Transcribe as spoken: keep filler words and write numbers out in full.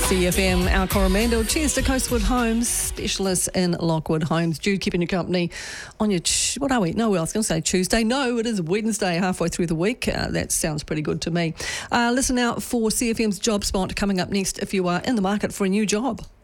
C F M, our Coromandel. Cheers to Coastwood Homes, specialists in Lockwood Homes. Jude keeping you company on your, what are we? No, I was going to say Tuesday. No, it is Wednesday, halfway through the week. Uh, that sounds pretty good to me. Uh, listen out for C F M's Job Spot coming up next if you are in the market for a new job.